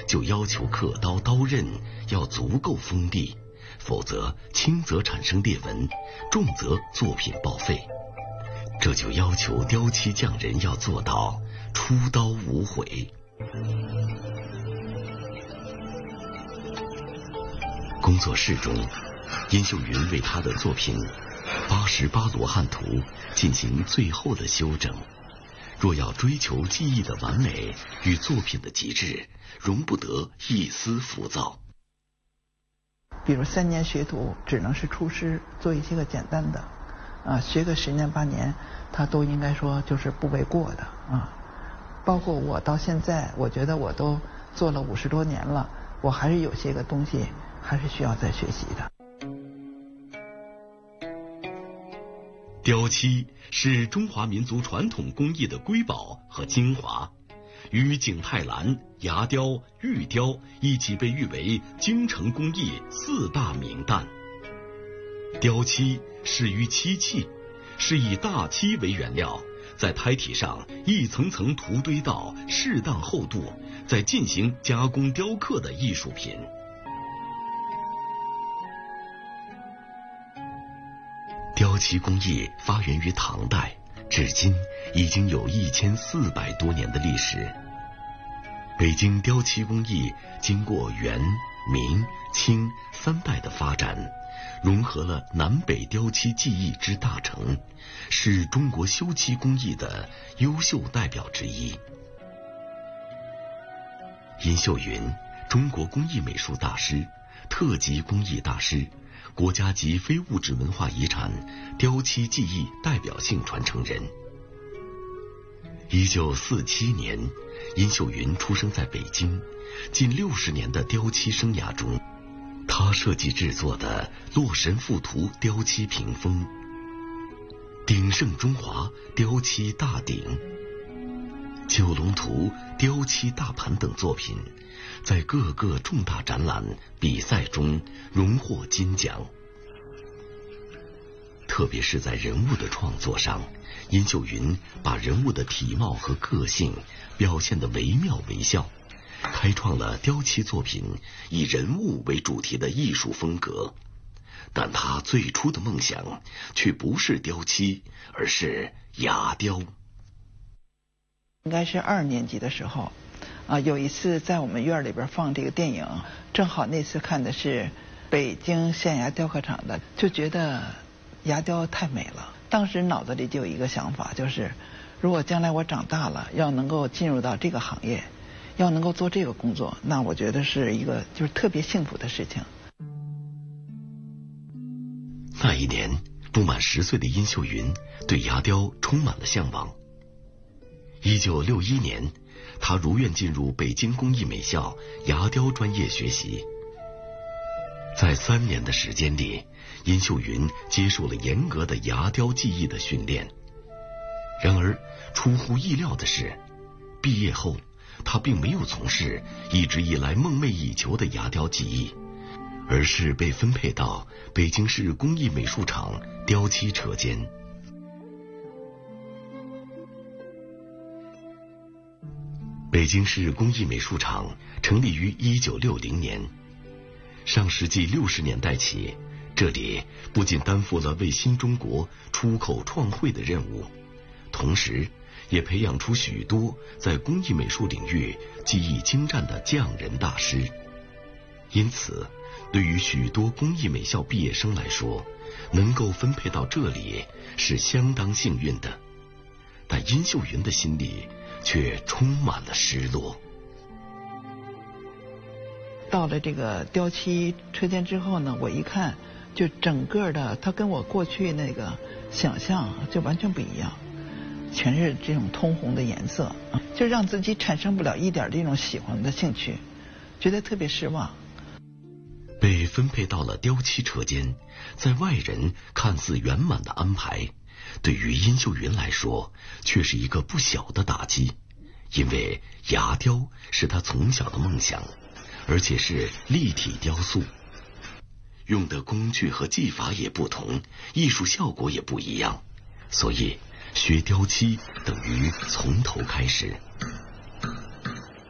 就要求刻刀刀刃要足够锋利，否则轻则产生裂纹，重则作品报废。这就要求雕漆匠人要做到出刀无悔。工作室中，殷秀云为他的作品《88罗汉图》进行最后的修整。若要追求技艺的完美与作品的极致，容不得一丝浮躁。 比如3年学徒，只能是出师做一些个简单的，学个10年8年，他都应该说就是不为过的啊。包括我到现在，我觉得我都做了50多年了，我还是有些个东西还是需要再学习的。 雕漆是中华民族传统工艺的瑰宝和精华，与景泰蓝、牙雕、玉雕一起被誉为京城工艺4大名旦。雕漆始于漆器，是以大漆为原料，在胎体上一层层涂堆到适当厚度，再进行加工雕刻的艺术品。雕漆工艺发源于唐代，至今已经有1400多年的历史。北京雕漆工艺经过元、明、清3代的发展，融合了南北雕漆技艺之大成，是中国修漆工艺的优秀代表之一。殷秀云，中国工艺美术大师、特级工艺大师，国家级非物质文化遗产雕漆技艺代表性传承人。1947年，殷秀云出生在北京。近60年的雕漆生涯中，他设计制作的《洛神赋图》雕漆屏风、鼎盛中华雕漆大鼎、九龙图雕漆大盘等作品，在各个重大展览比赛中荣获金奖。特别是在人物的创作上，殷秀云把人物的体貌和个性表现得惟妙惟肖，开创了雕漆作品以人物为主题的艺术风格。但他最初的梦想却不是雕漆，而是牙雕。 应该是2年级的时候，有一次在我们院里边放这个电影，正好那次看的是北京县衙雕刻厂的，就觉得牙雕太美了。当时脑子里就有一个想法，就是如果将来我长大了，要能够进入到这个行业，要能够做这个工作，那我觉得是一个就是特别幸福的事情。 那一年，不满10岁的殷秀云对牙雕充满了向往。1961年，他如愿进入北京工艺美校牙雕专业学习。在3年的时间里，殷秀云接受了严格的牙雕技艺的训练。然而，出乎意料的是，毕业后他并没有从事一直以来梦寐以求的牙雕技艺，而是被分配到北京市工艺美术厂雕漆车间。北京市工艺美术厂成立于1960年。上世纪60年代起，这里不仅担负了为新中国出口创汇的任务，同时也培养出许多在工艺美术领域技艺精湛的匠人大师。因此，对于许多工艺美校毕业生来说，能够分配到这里是相当幸运的。但殷秀云的心里却充满了失落。 到了这个雕漆车间之后呢，我一看，就整个的它跟我过去那个想象就完全不一样，全是这种通红的颜色，就让自己产生不了一点这种喜欢的兴趣，觉得特别失望。 被分配到了雕漆车间，在外人看似圆满的安排，对于殷秀云来说却是一个不小的打击。因为牙雕是他从小的梦想，而且是立体雕塑，用的工具和技法也不同，艺术效果也不一样，所以学雕漆等于从头开始。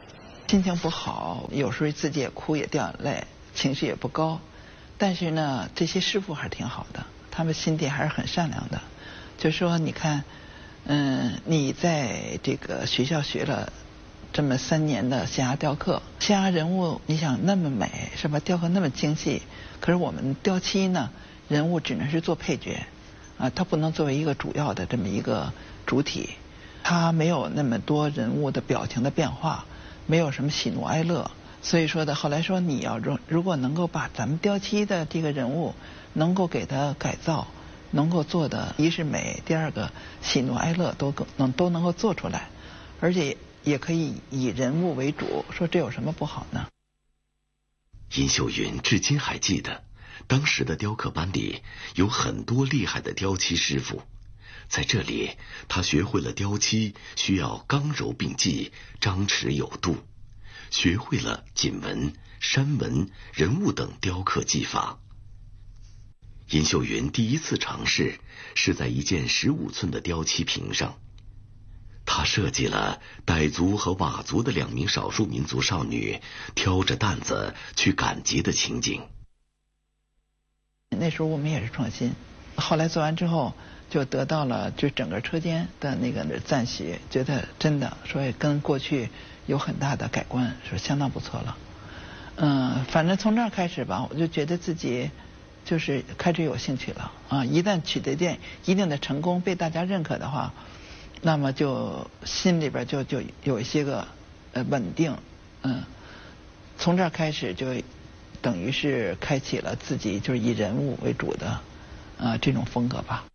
心情不好，有时候自己也哭也掉眼泪，情绪也不高。但是呢，这些师傅还是挺好的，他们心地还是很善良的。就说你看，你在这个学校学了这么3年的象牙雕刻，象牙人物你想那么美是吧？雕刻那么精细，可是我们雕漆呢，人物只能是做配角，它不能作为一个主要的这么一个主体，它没有那么多人物的表情的变化，没有什么喜怒哀乐。所以说的后来说，你要如果能够把咱们雕漆的这个人物能够给它改造，能够做的一是美，第二个喜怒哀乐都能够做出来，而且也可以以人物为主，说这有什么不好呢？ 殷秀云至今还记得，当时的雕刻班里有很多厉害的雕漆师傅，在这里他学会了雕漆需要刚柔并济、张弛有度，学会了锦纹、山纹、人物等雕刻技法。殷秀云第一次尝试是在一件15寸的雕漆瓶上，他设计了傣族和佤族的2名少数民族少女挑着担子去赶集的情景。 那时候我们也是创新，后来做完之后就得到了就整个车间的那个赞许，觉得真的说跟过去有很大的改观，说相当不错了。反正从这儿开始吧，我就觉得自己就是开始有兴趣了啊！一旦取得一定的成功，被大家认可的话，那么就心里边就有一些个稳定，从这儿开始就等于是开启了自己就是以人物为主的这种风格吧。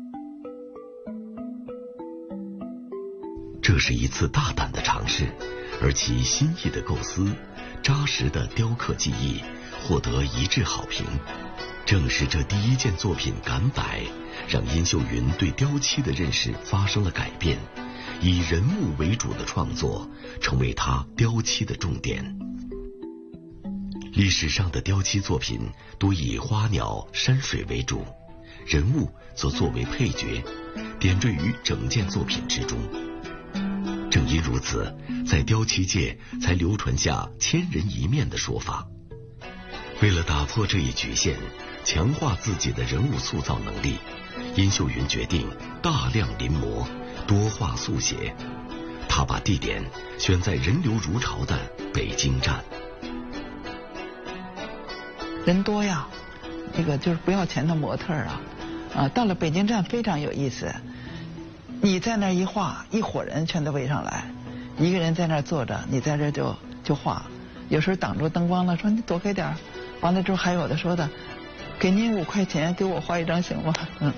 这是一次大胆的尝试，而其新意的构思、扎实的雕刻技艺获得一致好评。正是这第一件作品赶摆，让殷秀云对雕漆的认识发生了改变，以人物为主的创作成为他雕漆的重点。历史上的雕漆作品多以花鸟山水为主，人物则作为配角，点缀于整件作品之中。正因如此，在雕漆界才流传下千人一面的说法。为了打破这一局限，强化自己的人物塑造能力，殷秀云决定大量临摹，多画速写。他把地点选在人流如潮的北京站。 人多呀，这个就是不要钱的模特到了北京站非常有意思。你在那一画，一伙人全都围上来，一个人在那坐着，你在这就画。有时候挡住灯光了，说你躲开点。完了之后还有的说的，给您5块钱，给我画一张行吗？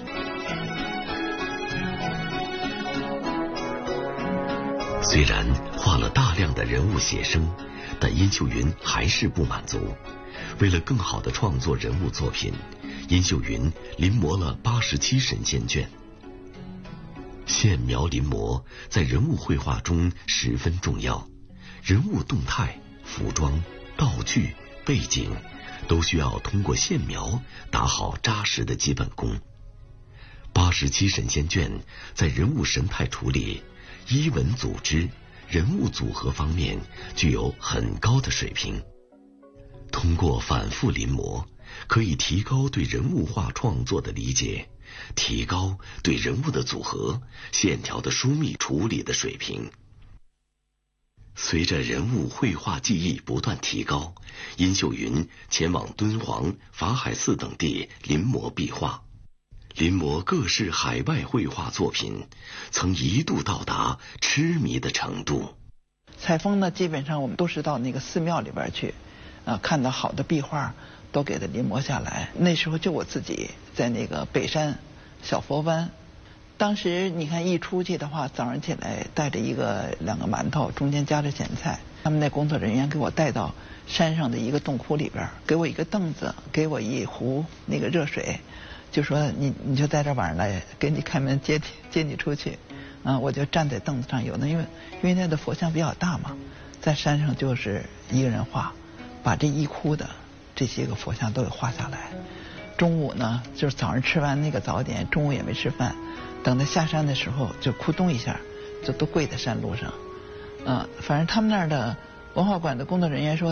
虽然画了大量的人物写生，但殷秀云还是不满足。为了更好地创作人物作品，殷秀云临摹了87神仙卷。线描临摹在人物绘画中十分重要，人物动态、服装、道具、背景都需要通过线描打好扎实的基本功。87神仙卷在人物神态处理、衣纹组织、人物组合方面具有很高的水平。通过反复临摹，可以提高对人物画创作的理解，提高对人物的组合、线条的疏密处理的水平。随着人物绘画技艺不断提高，殷秀云前往敦煌、法海寺等地临摹壁画，临摹各式海外绘画作品，曾一度到达痴迷的程度。 采风呢，基本上我们都是到那个寺庙里边去，看到好的壁画都给它临摹下来。那时候就我自己在那个北山小佛湾，当时你看一出去的话，早上起来带着2个馒头，中间夹着咸菜，他们那工作人员给我带到山上的一个洞窟里边，给我一个凳子，给我一壶那个热水，就说你就在这晚上来，给你开门接你出去。我就站在凳子上，有的因为那的佛像比较大嘛，在山上就是一个人画，把这一窟的这些个佛像都给画下来。中午呢，就是早上吃完那个早点，中午也没吃饭，等到下山的时候就咕咚一下，就都跪在山路上。反正他们那儿的文化馆的工作人员说。